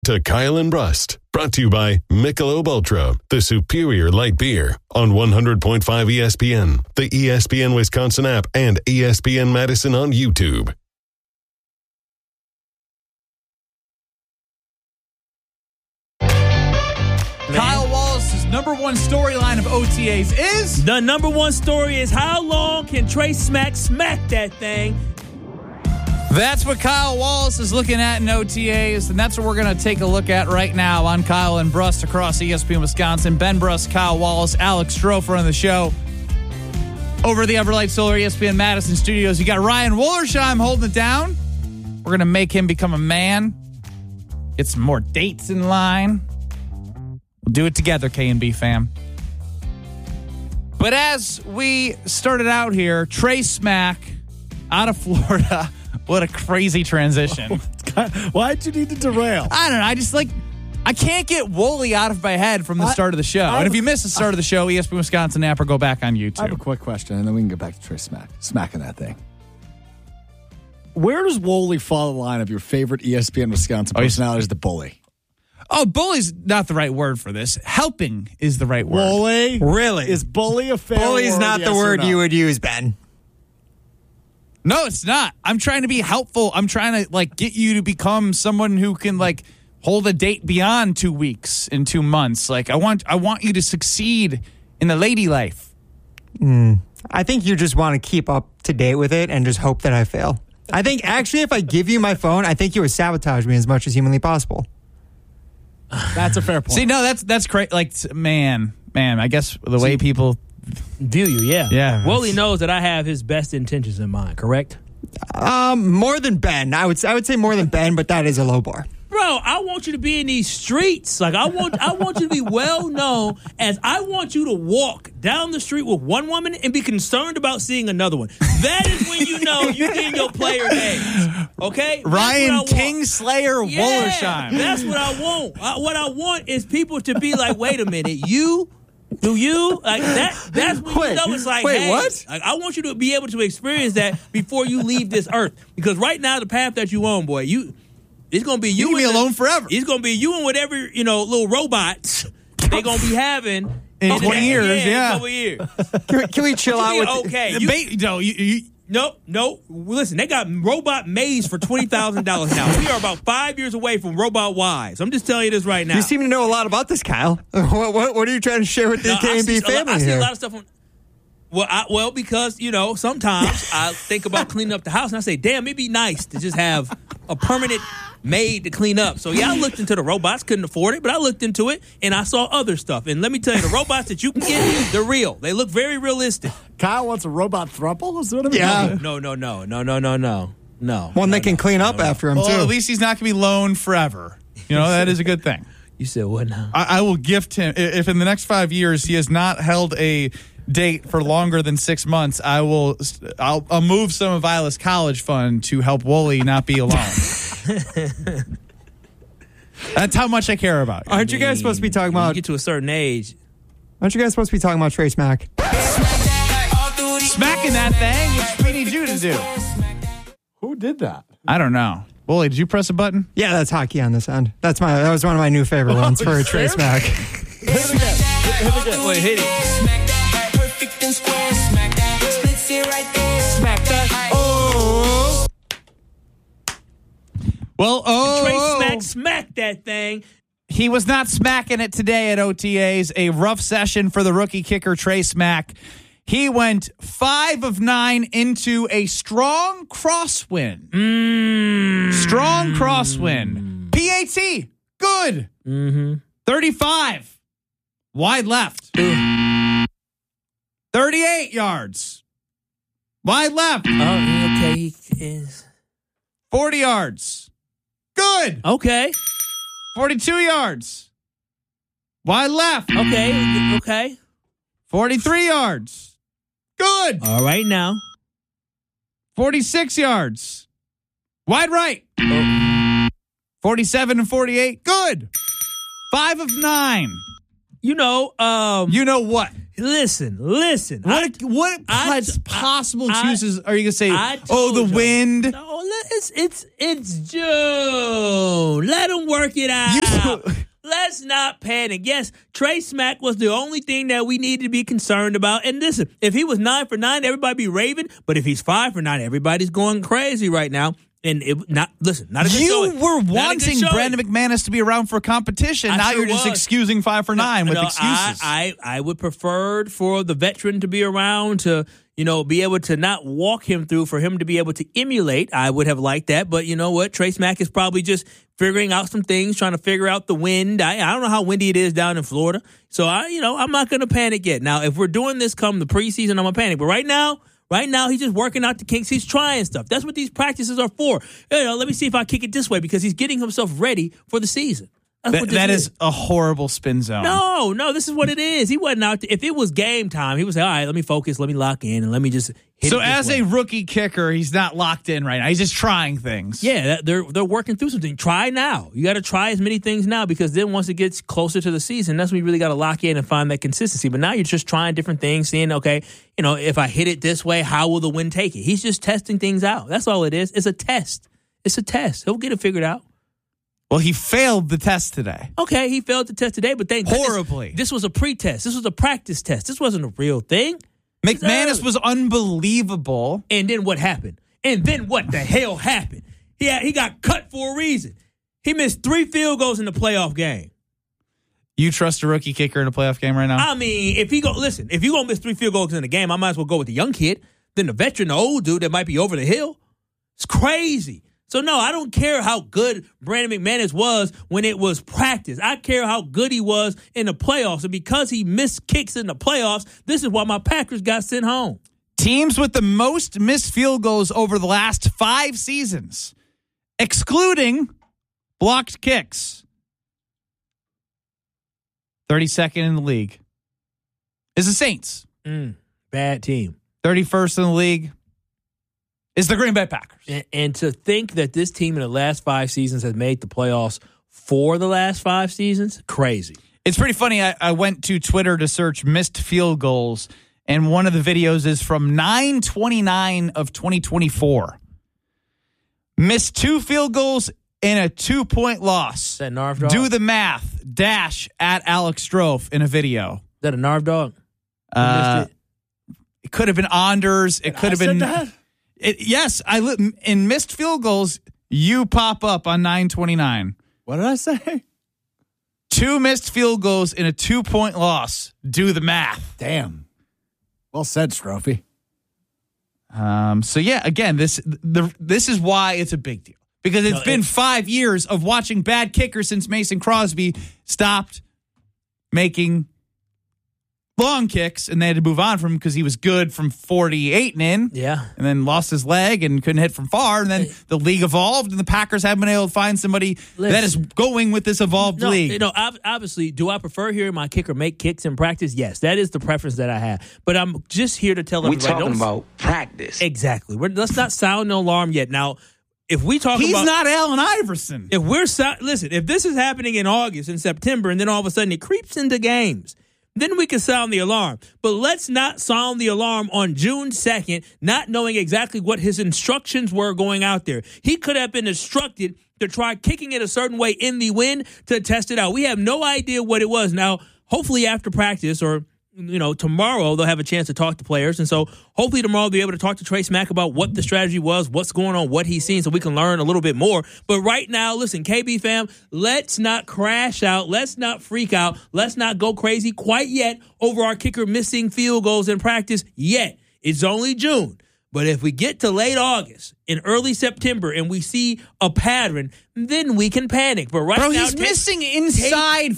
To Kyle and Brust, brought to you by Michelob Ultra, the superior light beer, on 100.5 ESPN, the ESPN Wisconsin app, and ESPN Madison on YouTube. Kyle Wallace's number one storyline of OTAs is? The number one story is how long can Trey smack that thing? That's what Kyle Wallace is looking at in OTAs, and that's what we're going to take a look at right now on Kyle and Brust across ESPN Wisconsin. Ben Brust, Kyle Wallace, Alex Strofer on the show. Over the Everlight Solar ESPN Madison studios, you got Ryan Wollersheim holding it down. We're going to make him become a man. Get some more dates in line. We'll do it together, K&B fam. But as we started out here, Trey Smack out of Florida. What a crazy transition. Why'd you need to derail? I don't know. I can't get Wooly out of my head from the start of the show. And if you missed the start of the show, ESPN Wisconsin app, or go back on YouTube. I have a quick question, and then we can get back to Trey smacking that thing. Where does Wooly fall in the line of your favorite ESPN Wisconsin personalities, the bully? Oh, bully's not the right word for this. Helping is the right word. Wooly? Really? Is bully a fair word? Bully's not the word you would use, Ben. No, it's not. I'm trying to be helpful. I'm trying to get you to become someone who can hold a date beyond 2 weeks and 2 months. I want you to succeed in the lady life. I think you just want to keep up to date with it and just hope that I fail. I think actually if I give you my phone, I think you would sabotage me as much as humanly possible. That's a fair point. See, no, that's great. Man, I guess the way people view you, yeah. Yeah. Wooly knows that I have his best intentions in mind, correct? More than Ben. I would say more than Ben, but that is a low bar. Bro, I want you to be in these streets. I want you to be well known, as I want you to walk down the street with one woman and be concerned about seeing another one. That is when you know you're getting your player days. Okay? Ryan Kingslayer Wollersheim. That's what I want. What I want is people to be like, wait a minute, do you? That's when you know it's like, hey, what? I want you to be able to experience that before you leave this earth. Because right now, the path that you on, boy, it's going to be you. You'll be alone forever. It's going to be you and whatever, little robots they're going to be having in 20 years. Yeah. In 20 years. Can we chill out with okay. No. Listen, they got robot maids for $20,000 now. We are about 5 years away from robot wives. I'm just telling you this right now. You seem to know a lot about this, Kyle. What are you trying to share with the K&B family I see here? a lot of stuff on. Well, because sometimes I think about cleaning up the house and I say, damn, it'd be nice to just have a permanent maid to clean up. So yeah, I looked into the robots, couldn't afford it, but I looked into it and I saw other stuff. And let me tell you, the robots that you can get, they're real. They look very realistic. Kyle wants a robot throuple? Is what I'm Yeah. No. One that can clean up after him, too. Well, at least he's not going to be lone forever. That is a good thing. You said what now? I will gift him, if in the next 5 years he has not held a date for longer than 6 months, I'll move some of Isla's college fund to help Wooly not be alone. That's how much I care about you. Aren't you guys supposed to be talking about... When you get to a certain age. Aren't you guys supposed to be talking about Trey Smack? Smacking that thing, which we need you to do. Who did that? I don't know. Wooly, did you press a button? Yeah, that's hockey on this end. That was one of my new favorite ones for Trey Smack. Hit it again. Wait, hit it. Smack that. Oh. Well, Trey smack that thing. He was not smacking it today at OTAs. A rough session for the rookie kicker, Trey Smack. He went 5 of 9 into a strong crosswind. Strong crosswind. PAT. Good. 35. Wide left. 38 yards. Wide left. Oh, okay. 40 yards. Good. Okay. 42 yards. Wide left. Okay. 43 yards. Good. All right now. 46 yards. Wide right. 47 and 48. Good. 5 of 9. You know what? Listen. What possible choices are you going to say? The wind. No, it's June. Let them work it out. Let's not panic. Yes, Trey Smack was the only thing that we needed to be concerned about. And listen, if he was 9 for 9, everybody be raving. But if he's 5 for 9, everybody's going crazy right now. And not a good showing. You were wanting Brandon McManus to be around for competition. Now you're just excusing 5 for 9 with excuses. I would prefer for the veteran to be around to, be able to not walk him through, for him to be able to emulate. I would have liked that. But you know what? Trey Smack is probably just figuring out some things, trying to figure out the wind. I don't know how windy it is down in Florida. So, I'm not going to panic yet. Now, if we're doing this come the preseason, I'm going to panic. But right now, he's just working out the kinks. He's trying stuff. That's what these practices are for. Let me see if I kick it this way, because he's getting himself ready for the season. That is a horrible spin zone. No, this is what it is. He wasn't out. If it was game time, he would say, all right, let me focus, let me lock in, and let me just hit So it as way. a rookie kicker, he's not locked in right now. He's just trying things. Yeah, they're working through something. Try now. You got to try as many things now, because then once it gets closer to the season, that's when you really got to lock in and find that consistency. But now you're just trying different things, seeing, okay, if I hit it this way, how will the wind take it? He's just testing things out. That's all it is. It's a test. He'll get it figured out. Well, he failed the test today. Okay, he failed the test today, but horribly. This was a pre-test. This was a practice test. This wasn't a real thing. McManus was unbelievable. And then what happened? And then what the hell happened? He got cut for a reason. He missed 3 field goals in the playoff game. You trust a rookie kicker in a playoff game right now? I mean, if you're going to miss 3 field goals in the game, I might as well go with the young kid than the veteran, the old dude that might be over the hill. It's crazy. So, no, I don't care how good Brandon McManus was when it was practice. I care how good he was in the playoffs. And because he missed kicks in the playoffs, this is why my Packers got sent home. Teams with the most missed field goals over the last 5 seasons, excluding blocked kicks, 32nd in the league, is the Saints. Bad team. 31st in the league is the Green Bay Packers. And to think that this team in the last 5 seasons has made the playoffs for the last 5 seasons, crazy. It's pretty funny. I went to Twitter to search missed field goals, and one of the videos is from 9/29 of 2024. Missed 2 field goals in a 2-point loss. Is that Narv Dog? Do the math. Dash at Alex Strofe in a video. Is that a Narv Dog? It could have been Anders. It could have been. That? Yes, in missed field goals, you pop up on 9/29. What did I say? 2 missed field goals in a 2-point loss. Do the math. Damn. Well said, Strophy. So yeah, again, this is why it's a big deal, because it's been 5 years of watching bad kickers since Mason Crosby stopped making long kicks, and they had to move on from him because he was good from 48 and in. Yeah. And then lost his leg and couldn't hit from far. And then the league evolved, and the Packers haven't been able to find somebody that is going with this evolved league. Obviously, do I prefer hearing my kicker make kicks in practice? Yes, that is the preference that I have. But I'm just here to tell everybody. We're talking about practice. Exactly. Let's not sound no alarm yet. Now, if we talk He's about... not Allen Iverson. Listen, if this is happening in August and September, and then all of a sudden it creeps into games, then we can sound the alarm. But let's not sound the alarm on June 2nd, not knowing exactly what his instructions were going out there. He could have been instructed to try kicking it a certain way in the wind to test it out. We have no idea what it was. Now, hopefully after practice or tomorrow they'll have a chance to talk to players. And so hopefully tomorrow they'll be able to talk to Trey Smack about what the strategy was, what's going on, what he's seen, so we can learn a little bit more. But right now, listen, KB fam, let's not crash out. Let's not freak out. Let's not go crazy quite yet over our kicker missing field goals in practice yet. It's only June. But if we get to late August and early September and we see a pattern, then we can panic. But right now, he's missing inside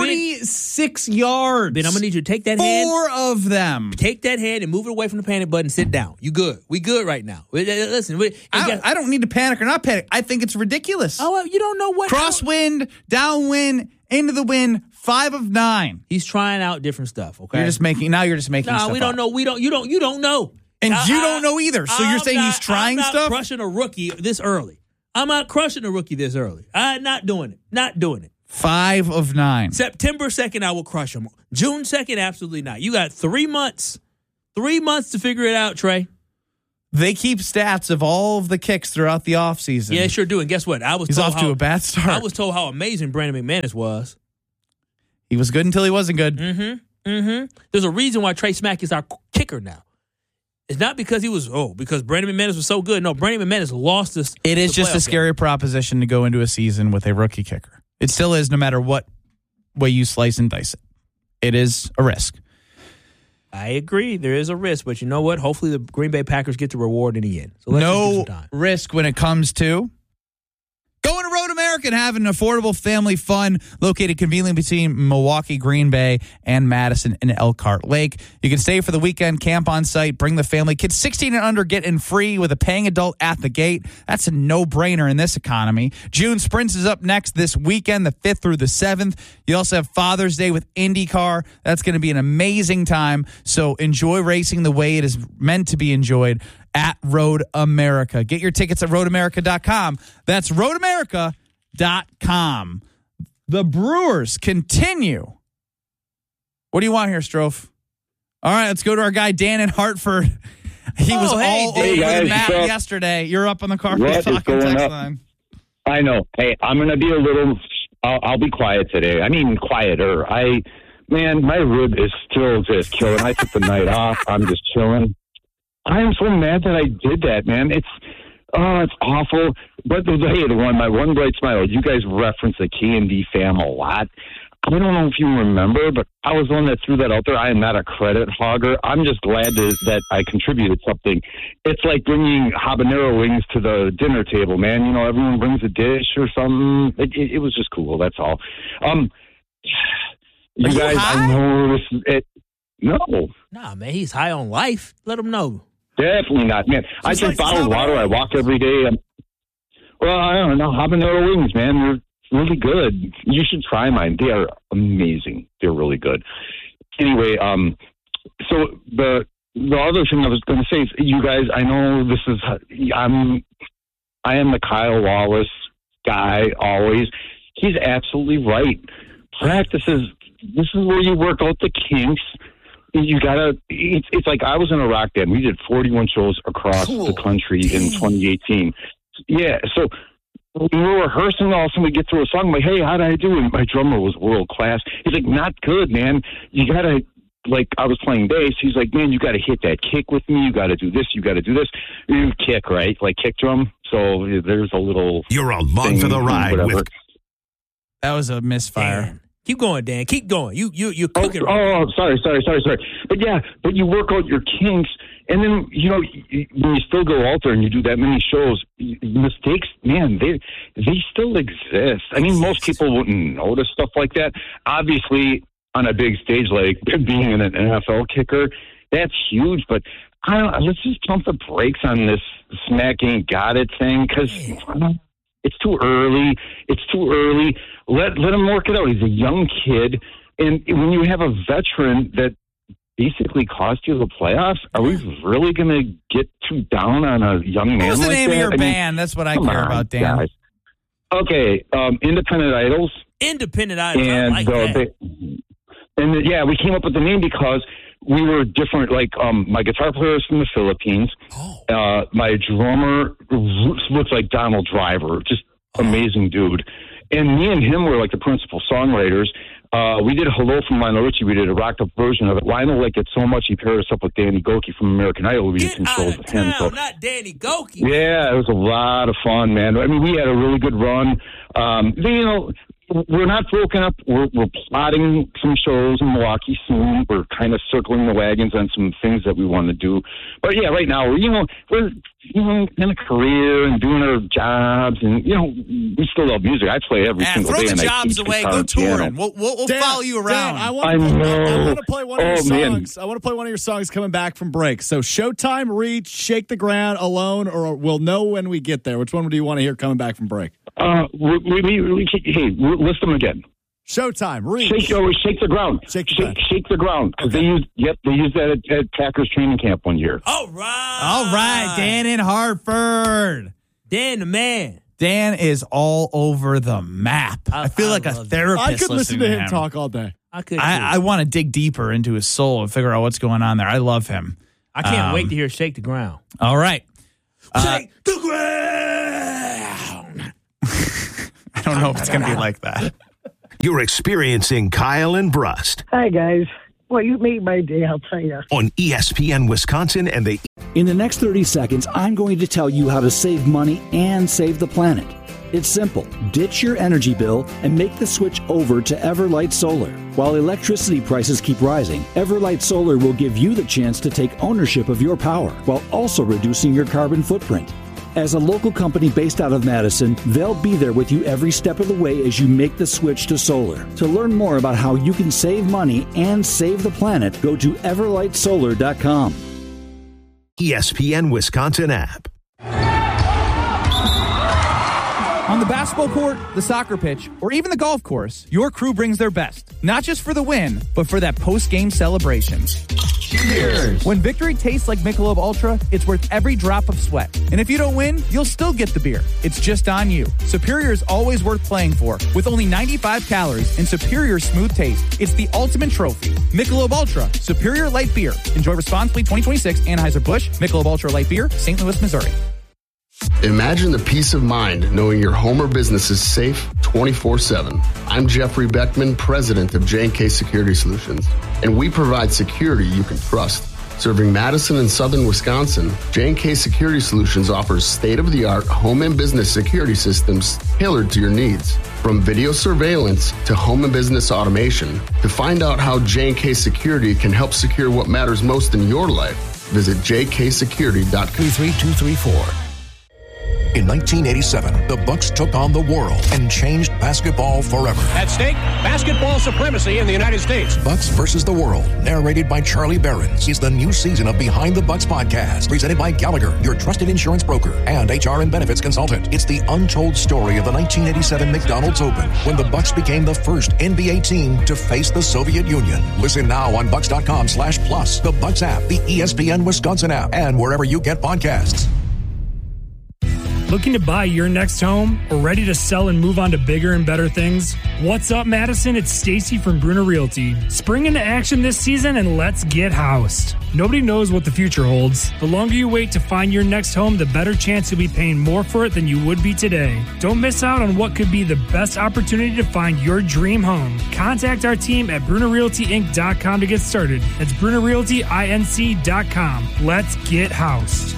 46 yards. Ben, I'm going to need you to take that hand. 4 of them. Take that hand and move it away from the panic button. Sit down. You good. We good right now. Listen. I don't need to panic or not panic. I think it's ridiculous. Oh, well, you don't know what. Crosswind, downwind, into the wind, 5 of 9. He's trying out different stuff, okay? You're just making stuff we don't up. know. You don't know. And you don't know either. So you're saying he's trying stuff? I'm not crushing a rookie this early. I'm not crushing a rookie this early. I'm not doing it. Not doing it. 5 of 9. September 2nd, I will crush them. June 2nd, absolutely not. You got 3 months. 3 months to figure it out, Trey. They keep stats of all of the kicks throughout the offseason. Yeah, sure do. And guess what? He's off to a bad start. I was told how amazing Brandon McManus was. He was good until he wasn't good. There's a reason why Trey Smack is our kicker now. It's not because because Brandon McManus was so good. No, Brandon McManus lost us. It is just a scary proposition to go into a season with a rookie kicker. It still is, no matter what way you slice and dice it. It is a risk. I agree. There is a risk, but you know what? Hopefully the Green Bay Packers get the reward in the end. So let's just give some time. Risk when it comes to going to Road America and having affordable family fun located conveniently between Milwaukee, Green Bay, and Madison and Elkhart Lake. You can stay for the weekend, camp on site, bring the family. Kids 16 and under get in free with a paying adult at the gate. That's a no-brainer in this economy. June Sprints is up next this weekend, the 5th through the 7th. You also have Father's Day with IndyCar. That's going to be an amazing time. So enjoy racing the way it is meant to be enjoyed at Road America. Get your tickets at roadamerica.com. That's roadamerica.com. The Brewers continue. What do you want here, Strofe? All right, let's go to our guy Dan in Hartford. He was all over the map yesterday. You're up on the car. What is going on? I know. Hey, I'm going to be a little... I'll be quiet today. I mean, quieter. Man, my rib is still just killing. I took the night off. I'm just chilling. I am so mad that I did that, man. It's awful. But my one bright smile. You guys reference the K&D fam a lot. I don't know if you remember, but I was the one that threw that out there. I am not a credit hogger. I'm just glad that I contributed something. It's like bringing habanero wings to the dinner table, man. You know, everyone brings a dish or something. It was just cool. That's all. You guys, I know this is it. No. Nah, man, he's high on life. Let him know. Definitely not, man. I drink bottled water. I walk every day. I don't know. Habanero wings, man. They're really good. You should try mine. They are amazing. They're really good. Anyway, so the other thing I was going to say is, you guys, I know this is, I am the Kyle Wallace guy always. He's absolutely right. Practices, this is where you work out the kinks. You gotta. It's like I was in a rock band. We did 41 shows across the country in 2018. Yeah, so we were rehearsing. All of a sudden, we get through a song. I'm like, hey, how did I do? And my drummer was world class. He's like, not good, man. You gotta. Like, I was playing bass. He's like, man, you got to hit that kick with me. You got to do this. You got to do this. You kick, right? Like kick drum. So there's a little. You're along for the ride. That was a misfire. Dan. Keep going, Dan. Keep going. You're cooking. Sorry. But you work out your kinks, and then when you still go out there and you do that many shows, mistakes, man, they still exist. I mean, most people wouldn't notice stuff like that. Obviously, on a big stage like being an NFL kicker, that's huge. But let's just pump the brakes on this Smack ain't got it thing, because it's too early. Let him work it out. He's a young kid. And when you have a veteran that basically cost you the playoffs, are we really going to get too down on a young man like that? What's the name of your band? That's what I care about, Dan. Guys. Okay, Independent Idols. Independent Idols, and, I like that. We came up with the name because we were different. Like, my guitar player is from the Philippines. My drummer looks like Donald Driver, just amazing dude. And me and him were like the principal songwriters. We did Hello from Lionel Richie. We did a rocked up version of it. Lionel liked it so much he paired us up with Danny Goki from American Idol. We did some shows with him. So, not Danny Goki. Yeah, it was a lot of fun, man. I mean, we had a really good run. We're not broken up. We're plotting some shows in Milwaukee soon. We're kind of circling the wagons on some things that we want to do. But yeah, right now, we're in a career and doing our jobs, and we still love music. I play every single day. Throw the jobs away. Go touring. We'll follow you around. Dan, I want to play one of your songs. I want to play one of your songs coming back from break. So Showtime, Reach, Shake the Ground, Alone, or We'll Know When We Get There. Which one do you want to hear coming back from break? List them again. Showtime, Reach. Shake the Ground. Shake the Ground. Because they used that at Packers training camp one year. All right, Dan in Hartford. Dan the man. Dan is all over the map. I feel like a therapist. I could listen to him talk all day. I want to dig deeper into his soul and figure out what's going on there. I love him. I can't wait to hear Shake the Ground. All right. Shake the ground. I don't know if it's going to be like that. You're experiencing Kyle and Brust. Hi, guys. Well, you made my day, I'll tell you. On ESPN Wisconsin and the... In the next 30 seconds, I'm going to tell you how to save money and save the planet. It's simple. Ditch your energy bill and make the switch over to Everlight Solar. While electricity prices keep rising, Everlight Solar will give you the chance to take ownership of your power while also reducing your carbon footprint. As a local company based out of Madison, they'll be there with you every step of the way as you make the switch to solar. To learn more about how you can save money and save the planet, go to everlightsolar.com. ESPN Wisconsin app. On the basketball court, the soccer pitch, or even the golf course, your crew brings their best. Not just for the win, but for that post-game celebration. Cheers! When victory tastes like Michelob Ultra, it's worth every drop of sweat. And if you don't win, you'll still get the beer. It's just on you. Superior is always worth playing for. With only 95 calories and superior smooth taste, it's the ultimate trophy. Michelob Ultra, Superior Light Beer. Enjoy responsibly. 2026 Anheuser-Busch, Michelob Ultra Light Beer, St. Louis, Missouri. Imagine the peace of mind knowing your home or business is safe 24/7. I'm Jeffrey Beckman, president of J&K Security Solutions, and we provide security you can trust. Serving Madison and southern Wisconsin, J&K Security Solutions offers state-of-the-art home and business security systems tailored to your needs. From video surveillance to home and business automation, to find out how J&K Security can help secure what matters most in your life, visit jksecurity.com. 33234. In 1987, the Bucks took on the world and changed basketball forever. At stake, basketball supremacy in the United States. Bucks versus the World, narrated by Charlie Behrens, is the new season of Behind the Bucks podcast, presented by Gallagher, your trusted insurance broker and HR and benefits consultant. It's the untold story of the 1987 McDonald's Open, when the Bucks became the first NBA team to face the Soviet Union. Listen now on Bucks.com/plus, the Bucks app, the ESPN Wisconsin app, and wherever you get podcasts. Looking to buy your next home or ready to sell and move on to bigger and better things? What's up, Madison? It's Stacy from Bruner Realty. Spring into action this season and let's get housed. Nobody knows what the future holds. The longer you wait to find your next home, the better chance you'll be paying more for it than you would be today. Don't miss out on what could be the best opportunity to find your dream home. Contact our team at BrunerRealtyInc.com to get started. That's BrunerRealtyInc.com. Let's get housed.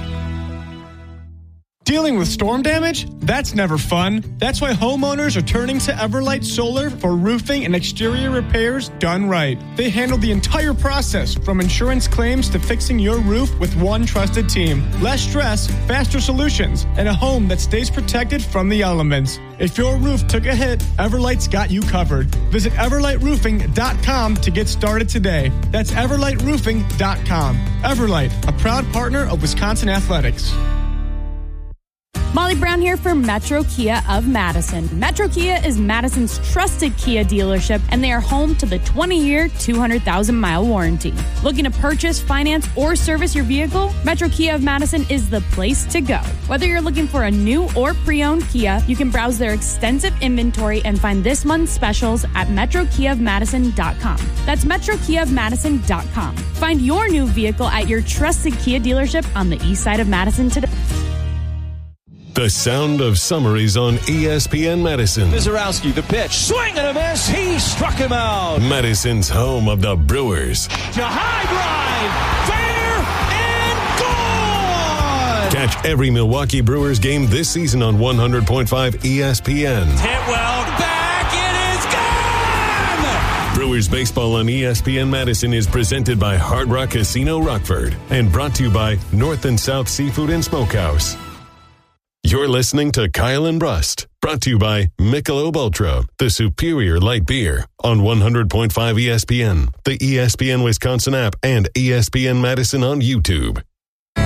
Dealing with storm damage? That's never fun. That's why homeowners are turning to Everlight Solar for roofing and exterior repairs done right. They handle the entire process, from insurance claims to fixing your roof, with one trusted team. Less stress, faster solutions, and a home that stays protected from the elements. If your roof took a hit, Everlight's got you covered. Visit EverlightRoofing.com to get started today. That's EverlightRoofing.com. Everlight, a proud partner of Wisconsin Athletics. Molly Brown here for Metro Kia of Madison. Metro Kia is Madison's trusted Kia dealership, and they are home to the 20-year, 200,000-mile warranty. Looking to purchase, finance, or service your vehicle? Metro Kia of Madison is the place to go. Whether you're looking for a new or pre-owned Kia, you can browse their extensive inventory and find this month's specials at MetroKiaofMadison.com. That's MetroKiaofMadison.com. Find your new vehicle at your trusted Kia dealership on the east side of Madison today. The sound of summaries on ESPN Madison. Mizarowski, the pitch. Swing and a miss. He struck him out. Madison's home of the Brewers. To high drive. Fair and gone. Catch every Milwaukee Brewers game this season on 100.5 ESPN. Tentwell back. It is gone. Brewers baseball on ESPN Madison is presented by Hard Rock Casino Rockford and brought to you by North and South Seafood and Smokehouse. You're listening to Kyle and Brust, brought to you by Michelob Ultra, the superior light beer, on 100.5 ESPN, the ESPN Wisconsin app, and ESPN Madison on YouTube.